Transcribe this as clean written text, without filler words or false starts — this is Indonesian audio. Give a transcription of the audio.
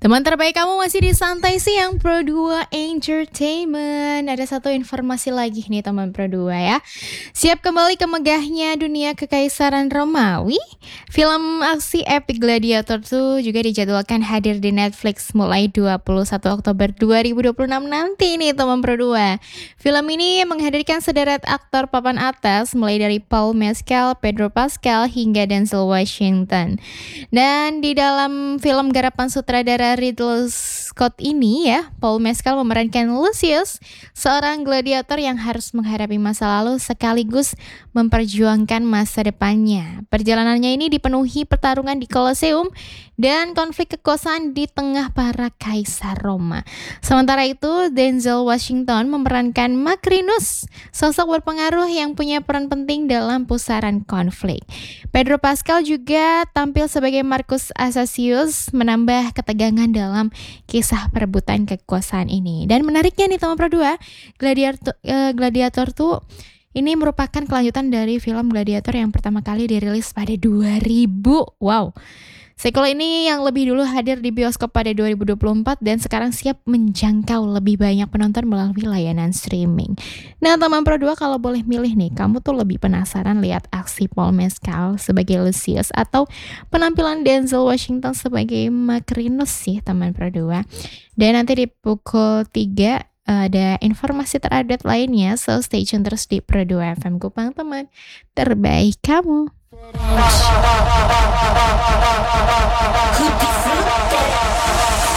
Teman terbaik kamu masih di Santai Siang Pro 2 Entertainment. Ada satu informasi lagi nih teman Pro 2 ya. Siap kembali ke megahnya dunia kekaisaran Romawi. Film aksi epic Gladiator 2 juga dijadwalkan hadir di Netflix mulai 21 Oktober 2026 nanti nih teman Pro 2. Film ini menghadirkan sederet aktor papan atas mulai dari Paul Mescal, Pedro Pascal hingga Denzel Washington. Dan di dalam film garapan sutradara Ridley Scott ini ya, Paul Mescal memerankan Lucius, seorang gladiator yang harus menghadapi masa lalu sekaligus memperjuangkan masa depannya. Perjalanannya ini dipenuhi pertarungan di Colosseum dan konflik kekuasaan di tengah para kaisar Roma. Sementara itu, Denzel Washington memerankan Macrinus, sosok berpengaruh yang punya peran penting dalam pusaran konflik. Pedro Pascal juga tampil sebagai Marcus Aurelius, menambah ketegangan dalam kisah perebutan kekuasaan ini. Dan menariknya nih teman Pro 2, Gladiator tuh ini merupakan kelanjutan dari film Gladiator yang pertama kali dirilis pada 2000. Wow. Sequel ini yang lebih dulu hadir di bioskop pada 2024 dan sekarang siap menjangkau lebih banyak penonton melalui layanan streaming. Nah teman Pro 2, kalau boleh milih nih, kamu tuh lebih penasaran lihat aksi Paul Mescal sebagai Lucius atau penampilan Denzel Washington sebagai Macrinus sih teman Pro 2. Dan nanti di pukul 3 ada informasi terupdate lainnya, so stay tune terus di Pro 2 FM Kupang, teman terbaik kamu.